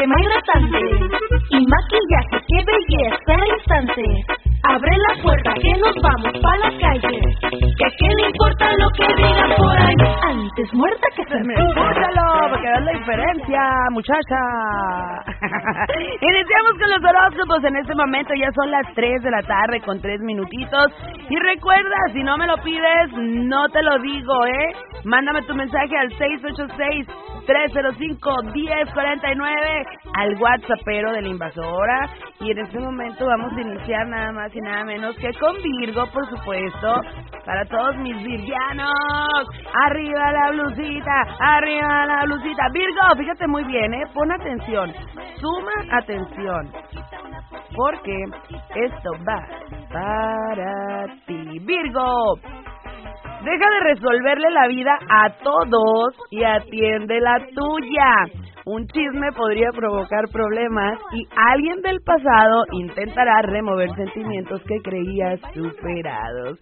crema hidratante y maquillaje, qué belleza al instante. Abre la puerta que nos vamos pa' la calle, que a quién le importa lo que digan por ahí. Antes muerta que se me... Escúchalo, para que veas la diferencia, muchacha. Iniciamos con los horóscopos en este momento, ya son las 3 de la tarde con 3 minutitos. Y recuerda, si no me lo pides, no te lo digo, Mándame tu mensaje al 686-305-1049 al WhatsAppero de la Invasora. Y en este momento vamos a iniciar nada más y nada menos que con Virgo, por supuesto. Para todos mis virgianos, arriba la blusita, arriba la blusita. Virgo, fíjate muy bien, pon atención, suma atención, porque esto va para ti. Virgo, deja de resolverle la vida a todos y atiende la tuya. Un chisme podría provocar problemas y alguien del pasado intentará remover sentimientos que creías superados.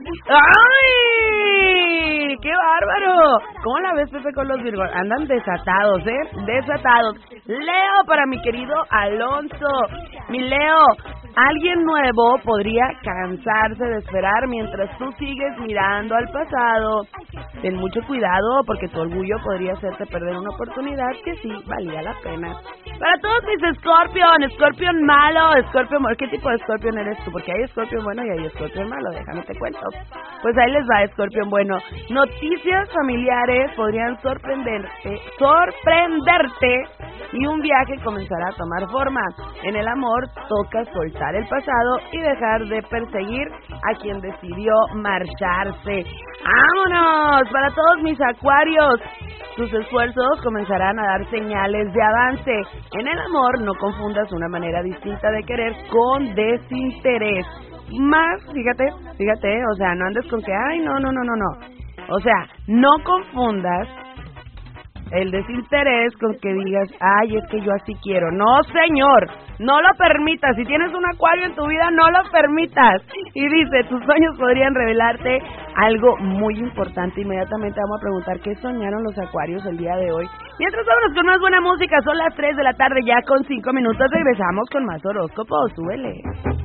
¡Ay! ¡Qué bárbaro! ¿Cómo la ves, Pepe, con los Virgos? Andan desatados, Desatados. Leo, para mi querido Alonso. Mi Leo, alguien nuevo podría cansarse de esperar mientras tú sigues mirando al pasado. Ten mucho cuidado porque tu orgullo podría hacerte perder una oportunidad que sí valía la pena. Para todos mis Scorpion malo, Scorpion malo. ¿Qué tipo de Scorpion eres tú? Porque hay Scorpion bueno y hay Scorpion malo, déjame te cuento. Pues ahí les va, Scorpion bueno. Noticias familiares podrían sorprenderte y un viaje comenzará a tomar forma. En el amor toca soltar el pasado y dejar de perseguir a quien decidió marcharse. ¡Vámonos! Para todos mis acuarios, tus esfuerzos comenzarán a dar señales de avance. En el amor no confundas una manera distinta de querer con desinterés. Más, fíjate, o sea, no andes con que, ay, no. O sea, no confundas el desinterés con que digas, ay, es que yo así quiero. No, señor, no lo permitas. Si tienes un acuario en tu vida, no lo permitas. Y dice, tus sueños podrían revelarte algo muy importante. Inmediatamente vamos a preguntar qué soñaron los acuarios el día de hoy. Mientras vámonos con más buena música, son las 3 de la tarde ya con 5 minutos. Regresamos con más horóscopos, súbele.